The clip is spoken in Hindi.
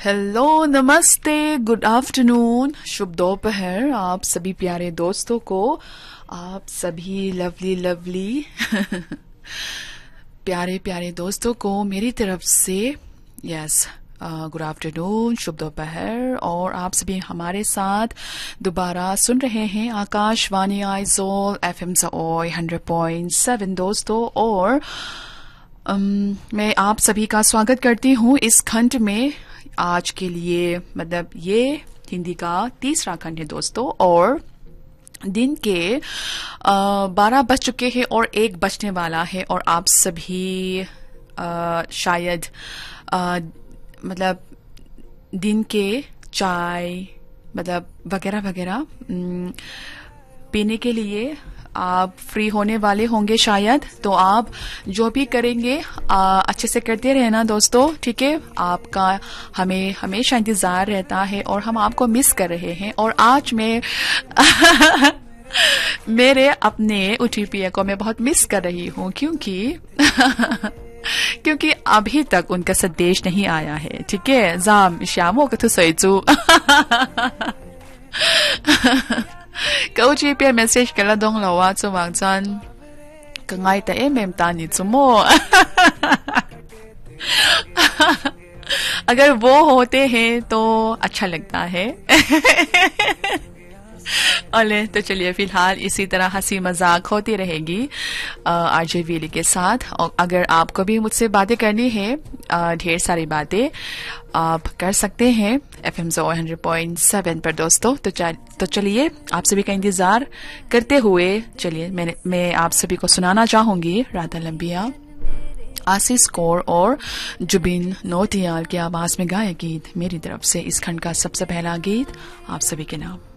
हेलो, नमस्ते, गुड आफ्टरनून, शुभ दोपहर आप सभी प्यारे दोस्तों को, आप सभी लवली लवली प्यारे प्यारे दोस्तों को मेरी तरफ से यस गुड आफ्टरनून, शुभ दोपहर। और आप सभी हमारे साथ दोबारा सुन रहे हैं आकाशवाणी आइजोल FM Saoy 100.7 दोस्तों। और मैं आप सभी का स्वागत करती हूँ इस खंड में। आज के लिए मतलब ये हिंदी का तीसरा खंड है दोस्तों, और दिन के 12 बज चुके हैं और 1 बजने वाला है। और आप सभी शायद मतलब दिन के चाय मतलब वगैरह वगैरह पीने के लिए आप फ्री होने वाले होंगे शायद। तो आप जो भी करेंगे अच्छे से करते रहना दोस्तों, ठीक है। आपका हमें हमेशा इंतजार रहता है और हम आपको मिस कर रहे हैं। और आज मैं मेरे अपने उठीपिया को मैं बहुत मिस कर रही हूँ, क्योंकि अभी तक उनका संदेश नहीं आया है, ठीक है। जाम श्यामो कथु सैचू câu GP message ka la dong lawa chu wang chan ka ngai ta em ta ni chu mo अगर वो होते हैं तो अच्छा लगता है। अले तो चलिए फिलहाल इसी तरह हंसी मजाक होती रहेगी आरजे वीली के साथ। और अगर आपको भी मुझसे बातें करनी है, ढेर सारी बातें आप कर सकते हैं FM Saoy 100.7 पर दोस्तों। तो चलिए आप सभी का इंतजार करते हुए चलिए मैं आप सभी को सुनाना चाहूंगी राधा लंबिया, आशीष कौर और जुबिन नौटियाल की आवाज में गाया गीत मेरी तरफ से। इस खंड का सबसे पहला गीत आप सभी के नाम।